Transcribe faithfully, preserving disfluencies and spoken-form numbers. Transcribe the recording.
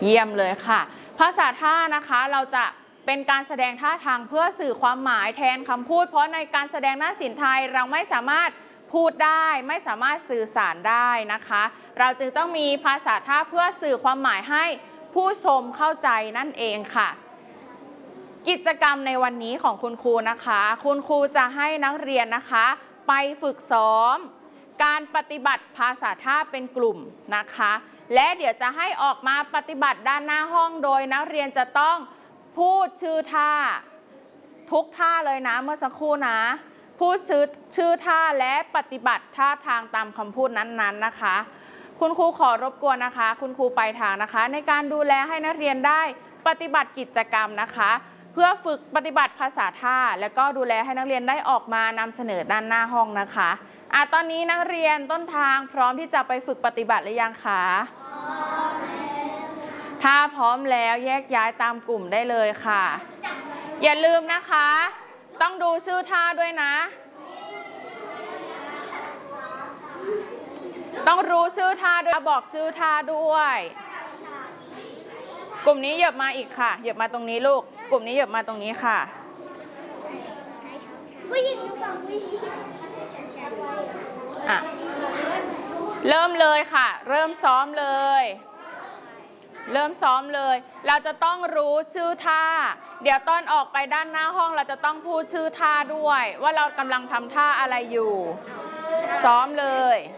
เยี่ยมเลยค่ะภาษาท่านะคะเราจะเป็นการแสดงท่าทางเพื่อสื่อความหมายแทนคำพูดเพราะในการแสดงนาฏศิลป์ไทยเราไม่สามารถพูดได้ไม่สามารถสื่อสารได้นะคะเราจึงต้องมีภาษาท่าเพื่อสื่อความหมายให้ผู้ชมเข้าใจนั่นเองค่ะกิจกรรมในวันนี้ของคุณครูนะคะคุณครูจะให้นักเรียนนะคะไปฝึกซ้อมการปฏิบัติภาษาท่าเป็นกลุ่มนะคะและเดี๋ยวจะให้ออกมาปฏิบัติด้านหน้าห้องโดยนักเรียนจะต้องพูดชื่อท่าทุกท่าเลยนะเมื่อสักครู่นะพูดชื่อชื่อท่าและปฏิบัติท่าทางตามคำพูดนั้นๆนะคะคุณครูขอรบกวนนะคะคุณครูไปทางนะคะในการดูแลให้นักเรียนได้ปฏิบัติกิจกรรมนะคะเพื่อฝึกปฏิบัติภาษาท่าและก็ดูแลให้นักเรียนได้ออกมานำเสนอด้านหน้าห้องนะคะอ่ะตอนนี้นักเรียนต้นทางพร้อมที่จะไปฝึกปฏิบัติหรือยังคะถ้าพร้อมแล้วแยกย้ายตามกลุ่มได้เลยค่ะอย่าลืมนะคะต้องดูชื่อท่าด้วยนะต้องรู้ชื่อท่าด้วยบอกชื่อท่าด้วยกลุ่มนี้เหยียบมาอีกค่ะเหยียบมาตรงนี้ลูกกลุ่มนี้เหยียบมาตรงนี้ค่ะผู้หญิงฝั่งผู้หญิงอ่ะเริ่มเลยค่ะเริ่มซ้อมเลยเริ่มซ้อมเลยเราจะต้องรู้ชื่อท่าเดี๋ยวตอนออกไปด้านหน้าห้องเราจะต้องพูดชื่อท่าด้วยว่าเรากำลังทำท่าอะไรอยู่ซ้อมเลย